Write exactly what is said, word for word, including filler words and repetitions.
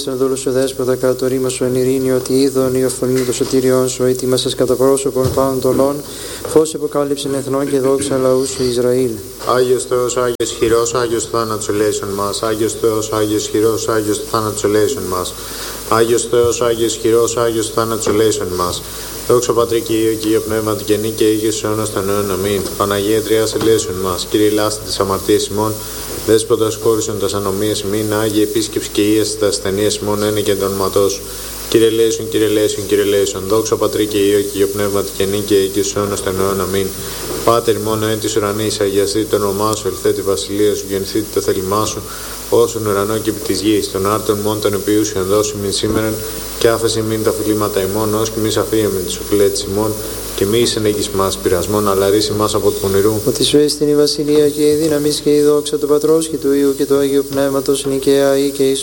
στον δούλο σου δέσποτα, κατά το ρήμα σου εν ειρήνη, ότι είδον η οφωνή των σωτήριών σου, ετοίμασες κατά πρόσωπον πάντων τολών, φως αποκάλυψεν εθνών και δόξα λαού σου Ισραήλ. Άγιος Θεός, Άγιος χειρός, Άγιος θάνατος ελέησον μας. Άγιος Θεός, Άγιος χειρός, Άγιος θάνατος ελέησον μας. Άγιος Θεός, Άγιος χειρός, Άγιος θάνατος ελέησον μας. Δόξα Πατρί και Υιό και Υιό Πνεύμα την καινή και ήγες αιώνας των αιώνων. Αμήν. Παναγία Τριάς ελέησον μας. Κύριε λάστη της αμαρτίας ημών, Δέσποτας χώρισον τας ανομίες ημίν, Άγιε επίσκεψη και ίαση τα ασθενείας ημών, ένε και το όνοματό σου. Κύριε ελέησον, Κύριε ελέησον, Κύριε ελέησον. Δόξα Πατρί και Υιό και Υιό Πνεύμα την καινή και ήγες αιώνας των αιώνων. Αμήν. Πάτερ μόνο εν της ουρανής, αγιαστείτε το όνομά σου, ελθέ τη βασιλεία σου, γεννηθείτε το θέλημά σου, όσον ουρανό και επί της γης, των άρτων μόνο των επιούσιων δώσου μην σήμερον, και άφεση μην τα φιλήματα ημών, ως και μη αφίαμε τις οφειλέτες ημών, και μη εισενέγεις μας πειρασμόν, αλλά ρίση μας από του πονηρού. Ότι σου έστειν η βασιλεία και η δύναμη και η δόξα του Πατρός και του Υιού και του Αγίου Πνεύματος, νικαία ή και ίσως